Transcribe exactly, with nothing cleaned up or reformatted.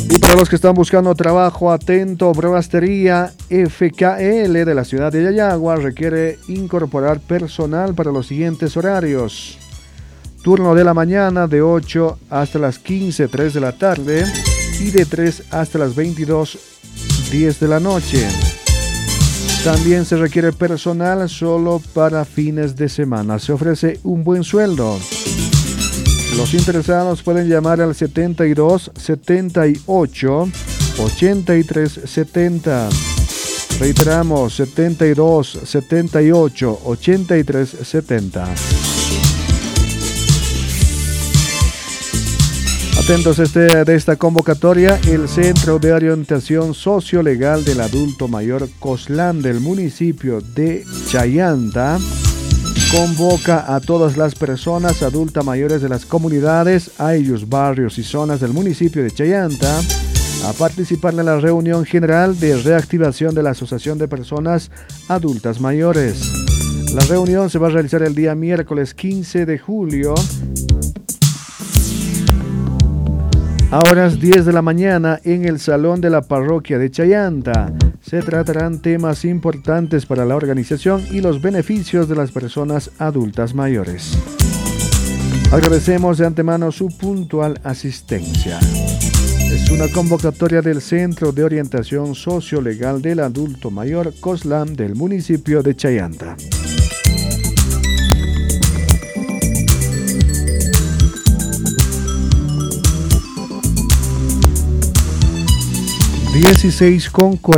Y para los que están buscando trabajo, atento, Brevastería F K L de la ciudad de Yayagua requiere incorporar personal para los siguientes horarios. Turno de la mañana de ocho hasta las quince, tres de la tarde y de tres hasta las veintidós, diez de la noche. También se requiere personal solo para fines de semana. Se ofrece un buen sueldo. Los interesados pueden llamar al setenta y dos, setenta y ocho, ochenta y tres setenta. Reiteramos, setenta y dos, setenta y ocho, ochenta y tres setenta. Atentos este, de esta convocatoria, el Centro de Orientación Sociolegal del Adulto Mayor COSLAM del municipio de Chayanta convoca a todas las personas adultas mayores de las comunidades, ayllus, barrios y zonas del municipio de Chayanta a participar en la reunión general de reactivación de la Asociación de Personas Adultas Mayores. La reunión se va a realizar el día miércoles quince de julio a horas diez de la mañana en el Salón de la Parroquia de Chayanta. Se tratarán temas importantes para la organización y los beneficios de las personas adultas mayores. Agradecemos de antemano su puntual asistencia. Es una convocatoria del Centro de Orientación Sociolegal del Adulto Mayor COSLAM del municipio de Chayanta. dieciséis con